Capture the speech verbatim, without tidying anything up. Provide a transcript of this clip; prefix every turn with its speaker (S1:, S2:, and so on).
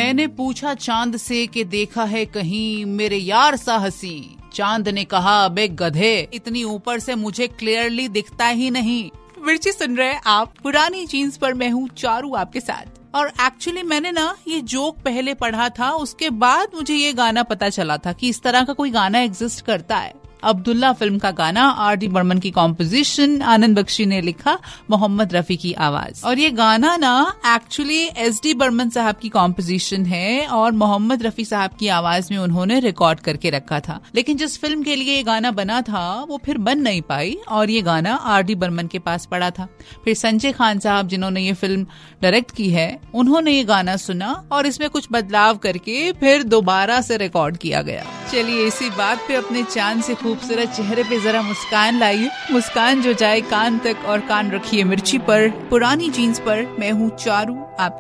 S1: मैंने पूछा चांद से कि देखा है कहीं मेरे यार सा हंसी। चांद ने कहा अबे गधे, इतनी ऊपर से मुझे क्लियरली दिखता ही नहीं। मिर्ची सुन रहे हैं आप पुरानी जीन्स पर, मैं हूँ चारू आपके साथ। और एक्चुअली मैंने ना ये जोक पहले पढ़ा था, उसके बाद मुझे ये गाना पता चला था कि इस तरह का कोई गाना एग्जिस्ट करता है। अब्दुल्ला फिल्म का गाना, आर डी बर्मन की कॉम्पोजिशन, आनंद बख्शी ने लिखा, मोहम्मद रफी की आवाज। और ये गाना ना एक्चुअली एस डी बर्मन साहब की कॉम्पोजिशन है और मोहम्मद रफी साहब की आवाज में उन्होंने रिकॉर्ड करके रखा था। लेकिन जिस फिल्म के लिए ये गाना बना था वो फिर बन नहीं पाई और ये गाना आर डी बर्मन के पास पड़ा था। फिर संजय खान साहब जिन्होंने ये फिल्म डायरेक्ट की है, उन्होंने ये गाना सुना और इसमें कुछ बदलाव करके फिर दोबारा से रिकॉर्ड किया गया। चलिए इसी बात पे अपने चांद से खूबसूरत चेहरे पे जरा मुस्कान लाइए, मुस्कान जो जाए कान तक, और कान रखिए मिर्ची पर। पुरानी जीन्स पर मैं हूँ चारू आप